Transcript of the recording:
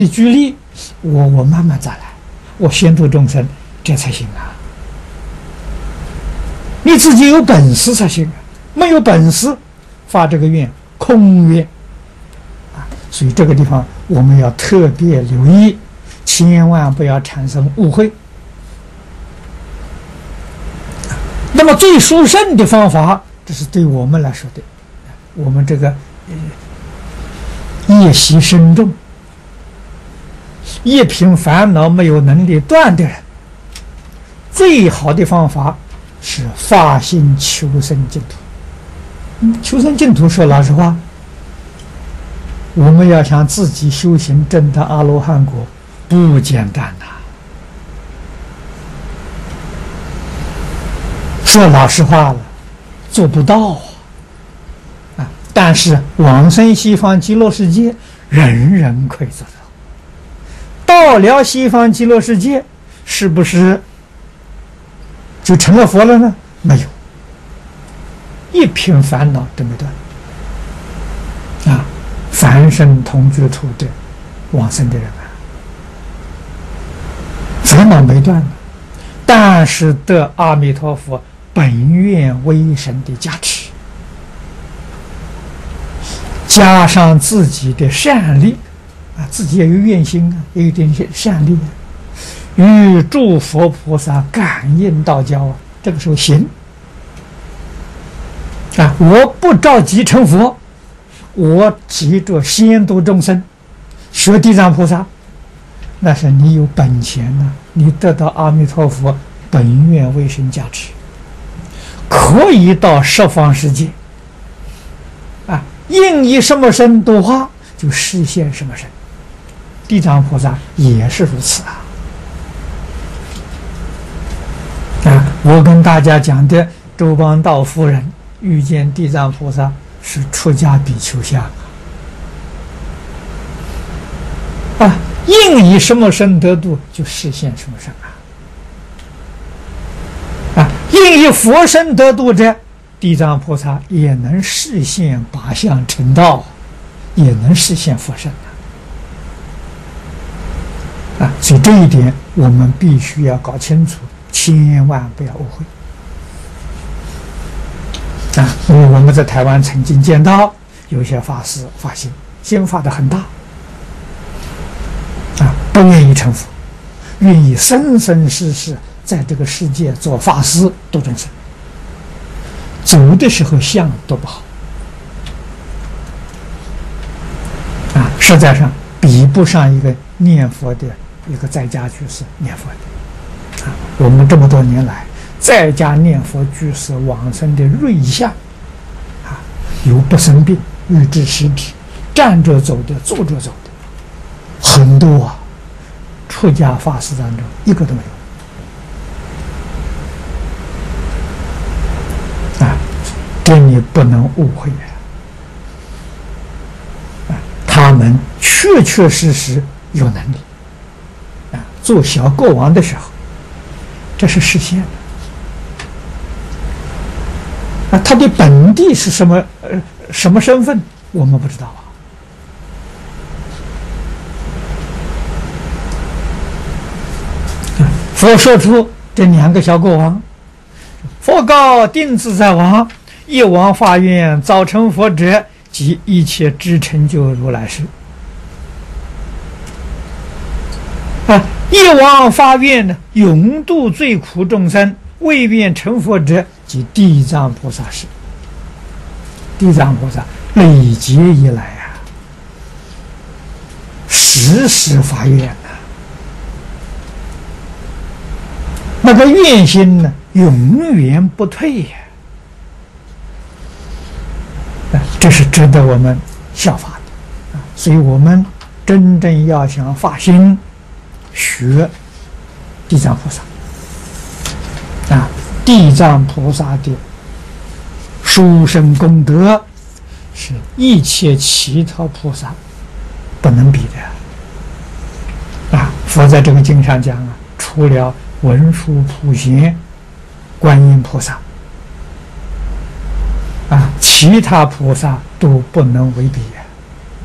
举例，我慢慢再来，我先度众生，这才行啊！你自己有本事才行啊，没有本事发这个愿，空愿啊！所以这个地方我们要特别留意，千万不要产生误会。那么最殊胜的方法，这是对我们来说的，我们这个业习深重。一品烦恼没有能力断的人，最好的方法是发心求生净土。求生净土说老实话，我们要想自己修行证得阿罗汉果，不简单呐。说老实话了，做不到啊！但是往生西方极乐世界，人人可以做到。到了西方极乐世界，是不是就成了佛了呢？没有，一品烦恼都没断啊！凡圣同居土的往生的人啊，烦恼没断，但是得阿弥陀佛本愿威神的加持，加上自己的善力。自己也有愿心啊，也有点善力，与诸佛菩萨感应道交啊。这个时候行啊，我不着急成佛，我急着先度众生，学地藏菩萨，那是你有本钱呐、你得到阿弥陀佛本愿威神加持，可以到十方世界啊，应以什么身度化，就实现什么身。地藏菩萨也是如此啊！我跟大家讲的周邦道夫人遇见地藏菩萨是出家比丘相啊！应以什么身得度，就实现什么身啊！应以佛身得度者，地藏菩萨也能实现八相成道，也能实现佛身啊！所以这一点我们必须要搞清楚，千万不要误会啊！因为我们在台湾曾经见到有些法师发心发得很大啊，不愿意成佛，愿意生生世世在这个世界做法师度众生，走的时候相都不好啊，实在上比不上一个念佛的一个在家居士念佛的啊。我们这么多年来在家念佛居士往生的瑞相啊，有不生病、预知实质、站着走的、坐着走的很多啊，出家法师当中一个都没有啊，这你不能误会啊！他们确确实实有能力啊，做小国王的时候，这是实现的啊。他的本地是什么什么身份，我们不知道啊。佛说出这两个小国王，佛告定自在王：一王发愿早成佛者，即一切知成就如来世。啊，一王发愿呢，永度最苦众生，未愿成佛者，即地藏菩萨是。地藏菩萨累劫以来啊，时时发愿呐、那个愿心呢，永远不退呀、这是值得我们效法的啊！所以我们真正要想发心学地藏菩萨啊，地藏菩萨的殊胜功德是一切其他菩萨不能比的啊！佛在这个经上讲啊，除了文殊普贤、观音菩萨啊，其他菩萨都不能为比。